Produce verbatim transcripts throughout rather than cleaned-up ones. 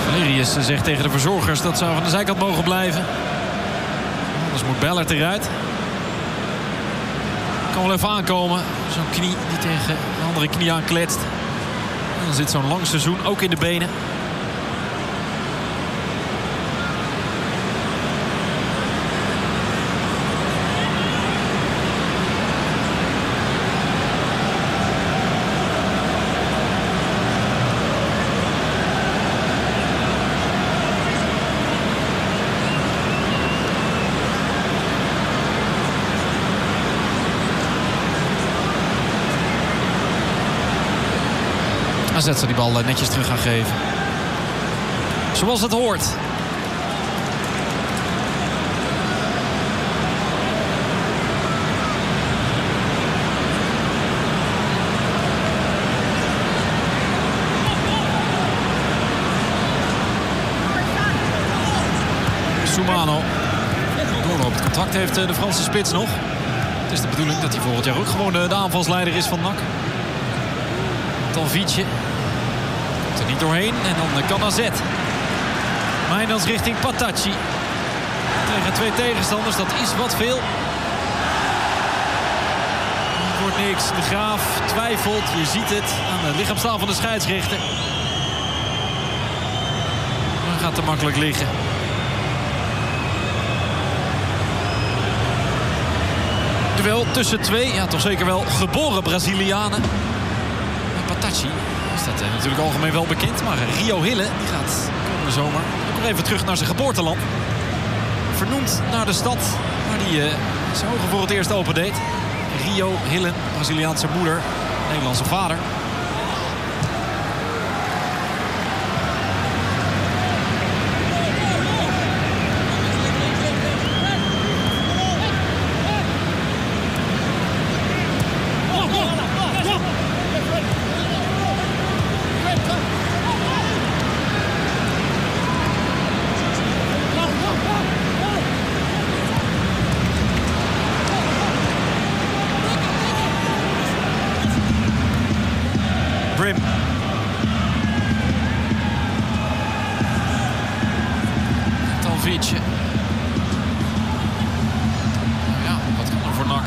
Valerius zegt tegen de verzorgers dat ze van de zijkant mogen blijven. Anders moet Bellert eruit. Kan wel even aankomen. Zo'n knie die tegen de andere knie aankletst. En dan zit zo'n lang seizoen ook in de benen. A Z zal die bal netjes terug gaan geven. Zoals het hoort. Soumano. Doorloopt. Het contract heeft de Franse spits nog. Het is de bedoeling dat hij volgend jaar ook gewoon de aanvalsleider is van N A C. Talvice. Komt er niet doorheen. En dan kan A Z. Mijnans richting Patacci. Tegen twee tegenstanders. Dat is wat veel. Het wordt niks. De Graaf twijfelt. Je ziet het aan de lichaamstaal van de scheidsrechter. Dan gaat te makkelijk liggen. Duel tussen twee, ja toch zeker wel geboren Brazilianen. Patacci is dat uh, natuurlijk algemeen wel bekend. Maar uh, Rio Hille die gaat komende zomer ook nog even terug naar zijn geboorteland. Vernoemd naar de stad waar hij uh, zijn ogen voor het eerst opendeed. Rio Hille, Braziliaanse moeder, Nederlandse vader. Talvice. Ja, wat kan er voor N A C?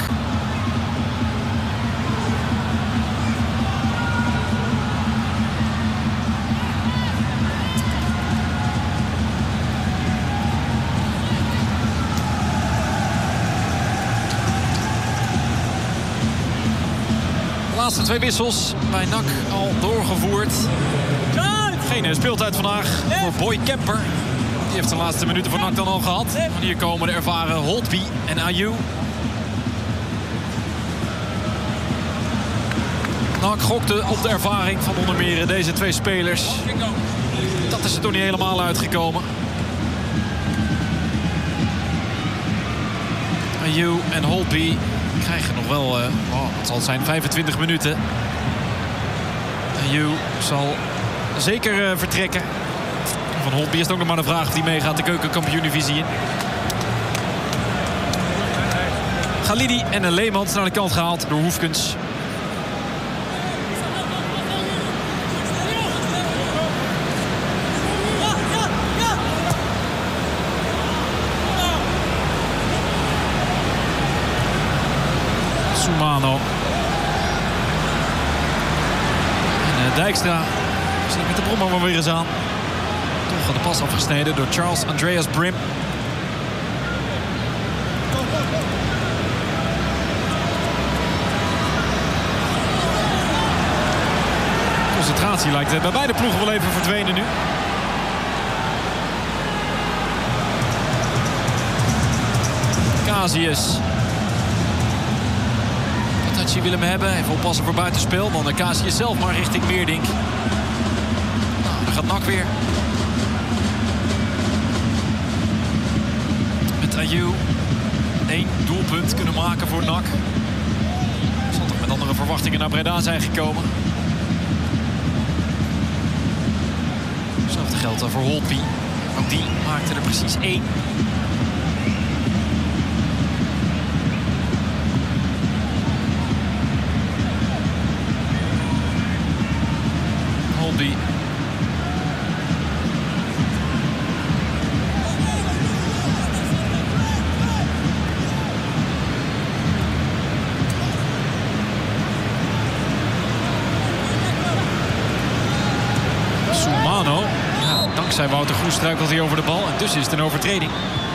De laatste twee wissels bij N A C al doorgevoerd. Geen speeltijd vandaag voor Boy Kemper. Die heeft de laatste minuten van N A C dan al gehad. En hier komen de ervaren Holtby en Ayew. N A C gokte op de ervaring van onder meer deze twee spelers. Dat is er toch niet helemaal uitgekomen. Ayew en Holtby krijgen nog wel, uh, oh, het zal zijn vijfentwintig minuten. Ayew zal zeker uh, vertrekken. Van Holtby is het ook nog maar de vraag of hij meegaat de keukenkampioen-divisie in. Khalidi en Leemans naar de kant gehaald door Hoefkens. Soumano. En uh, Dijkstra zit met de brommer maar weer eens aan. Toch de pas afgesneden door Charles Andreas Brim. Concentratie lijkt bij beide ploegen wel even verdwenen nu. Casius. Patacci wil hem hebben. Even oppassen voor buitenspel. Dan de Casius zelf maar richting Meerdink. Nou, dan gaat N A C weer. Met Ayew één doelpunt kunnen maken voor N A C. Zal toch met andere verwachtingen naar Breda zijn gekomen. Hetzelfde geldt voor Holtby. Ook die maakte er precies één. Holtby. Soumano. Ja, dankzij Wouter Goes struikelt hij over de bal. En dus is het een overtreding.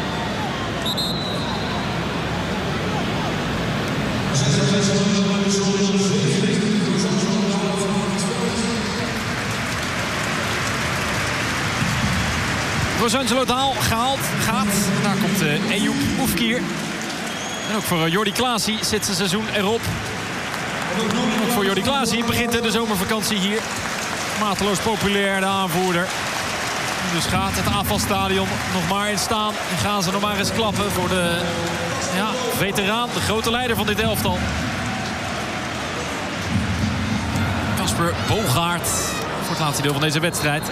Rosangelo Daal gehaald, gaat. En daar komt uh, Eyoub Oefkir. En ook voor uh, Jordi Klaasie zit zijn seizoen erop. Ook voor Jordi Klaasie begint de zomervakantie hier. Mateloos populair, de aanvoerder. Dus gaat het aanvalstadion nog maar in staan. En gaan ze nog maar eens klappen voor de ja, veteraan, de grote leider van dit elftal. Casper Boogaard voor het laatste deel van deze wedstrijd.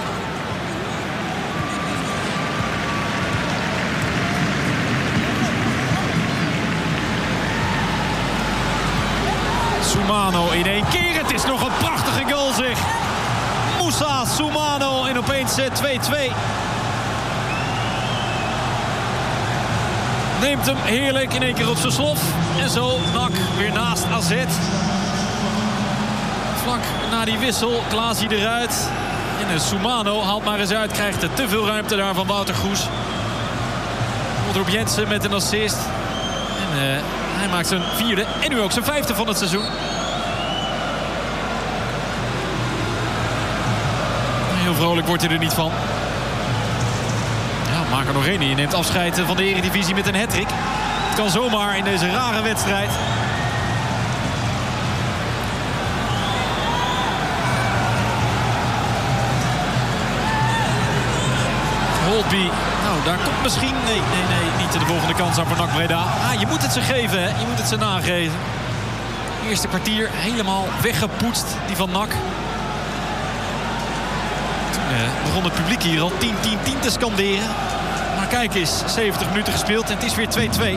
Soumano in één keer. Het is nog een prachtige goal, zeg. Moussa Soumano en opeens twee-twee. Neemt hem heerlijk in één keer op zijn slof. En zo N A C weer naast A Z. Vlak na die wissel, Klaasie eruit. En Soumano haalt maar eens uit. Krijgt er te veel ruimte daar van Wouter Goes. Rob Jensen met een assist. En uh, hij maakt zijn vierde en nu ook zijn vijfde van het seizoen. Heel vrolijk wordt hij er niet van. Ja, maak er nog één. Je neemt afscheid van de Eredivisie met een hattrick. Het kan zomaar in deze rare wedstrijd. Holtby. Nou, daar komt misschien... Nee, nee, nee. Niet de volgende kans aan voor N A C Breda. Ah, je moet het ze geven, hè. Je moet het ze nageven. Eerste kwartier helemaal weggepoetst, die van N A C. Toen eh, begon het publiek hier al tien tien tien te scanderen. Maar kijk eens, zeventig minuten gespeeld en het is weer twee-twee.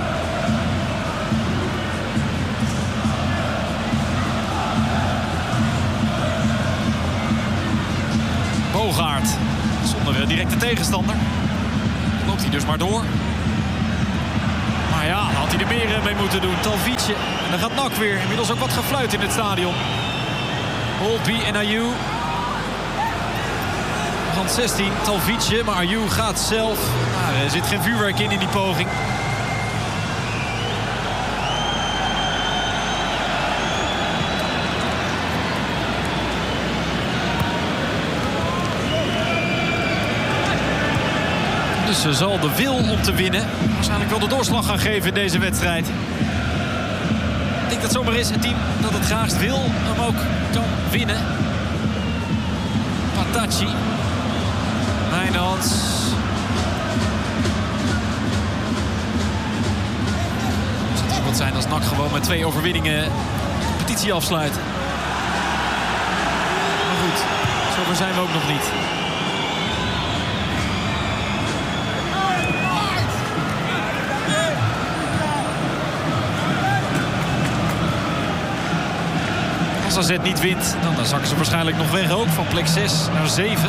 Boogaard. Zonder directe tegenstander. Loopt hij dus maar door. Maar ja, had hij er meer mee moeten doen. Talvice. En dan gaat N A C weer. Inmiddels ook wat gefluit in het stadion. Holtby en Ayew. Rand zestien, Talvice. Maar Ayew gaat zelf. Nou, er zit geen vuurwerk in in die poging. Dus ze zal de wil om te winnen waarschijnlijk wel de doorslag gaan geven in deze wedstrijd. Ik denk dat het zomaar is een team dat het graagst wil hem ook kan winnen. Patachi. Wijnands. Het zou toch wat zijn als N A C gewoon met twee overwinningen de competitie afsluit. Maar goed, zover zijn we ook nog niet. Als A Z niet wint, dan, dan zakken ze waarschijnlijk nog weg ook. Van plek zes naar zeven.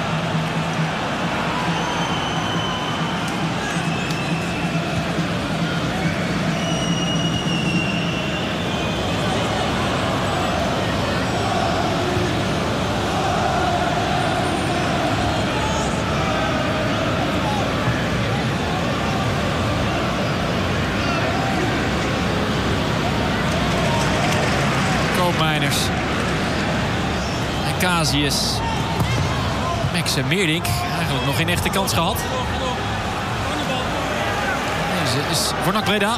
Koopmeiners. En Casius. Max en Meerdink. Eigenlijk nog geen echte kans gehad. Deze is voor N A C Breda.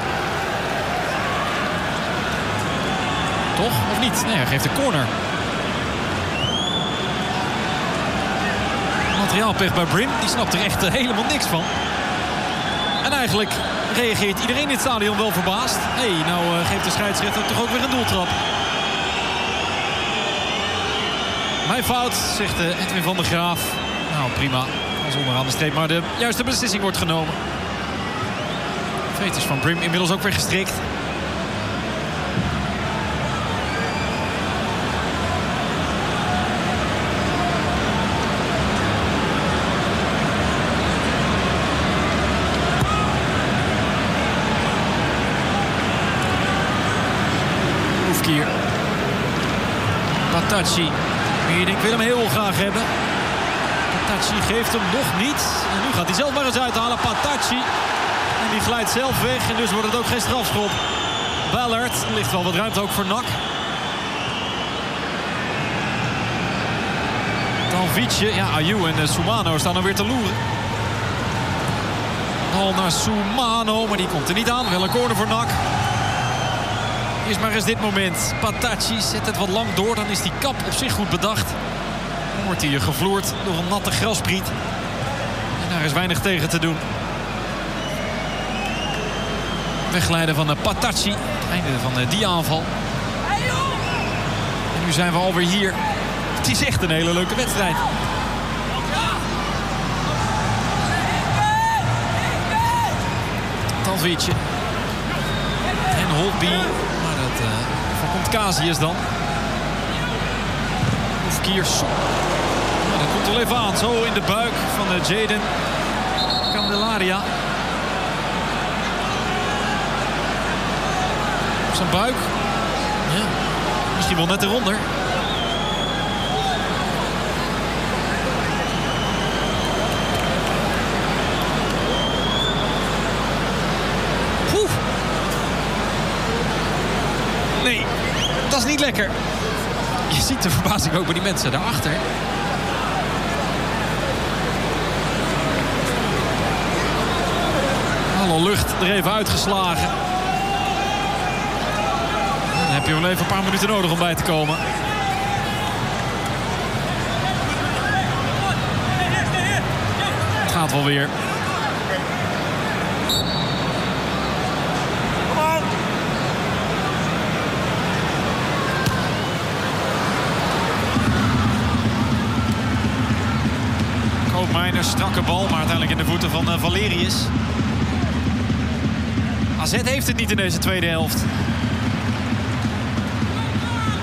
Toch? Of niet? Nee, hij geeft een corner. Materiaalpech bij Brim. Die snapt er echt helemaal niks van. En eigenlijk reageert iedereen in het stadion wel verbaasd. Hé, hey, nou uh, geeft de scheidsrechter toch ook weer een doeltrap. Mijn fout, zegt uh, Edwin van der Graaf. Nou, prima. Als onderaan de streep. Maar de juiste beslissing wordt genomen. Veters van Brim inmiddels ook weer gestrikt. Patachi. Ik wil hem heel graag hebben. Patacci geeft hem nog niet. En nu gaat hij zelf maar eens uithalen. Patacci. En die glijdt zelf weg. En dus wordt het ook geen strafschop. Ballard. Er ligt wel wat ruimte ook voor N A C. Talvice. Ja, Ayew en uh, Soumano staan er weer te loeren. Bal naar Soumano. Maar die komt er niet aan. Wel een corner voor N A C. Eerst maar eens dit moment. Patacci zet het wat lang door. Dan is die kap op zich goed bedacht. Dan wordt hij gevloerd door een natte graspriet. En daar is weinig tegen te doen. Wegglijden van de Patacci. Het einde van die aanval. En nu zijn we alweer hier. Het is echt een hele leuke wedstrijd. Talvice. En Holtby. Maar dat uh, voorkomt Casius dan. Of Kierson. Nou, dat komt wel even aan. Zo in de buik van uh, Jaden Candelaria. Op zijn buik. Ja. Misschien wel net eronder. Poeh. Nee, dat is niet lekker. Je ziet de verbazing ook bij die mensen daarachter. Alle lucht er even uitgeslagen. Dan heb je wel even een paar minuten nodig om bij te komen. Het gaat wel weer. Koopmeiners, strakke bal, maar uiteindelijk in de voeten van uh, Valerius. A Z heeft het niet in deze tweede helft.